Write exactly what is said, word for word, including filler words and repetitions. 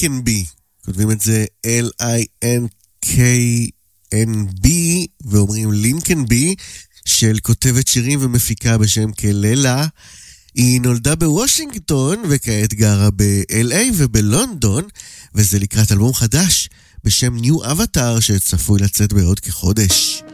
לינקנבי, כותבים את זה L I N K N B ואומרים לינקנבי, של כותבת שירים ומפיקה בשם קללה. היא נולדה בוושינגטון וכעת גרה ב-L A ובלונדון, וזה לקראת אלבום חדש בשם New Avatar שצפוי לצאת בעוד כחודש.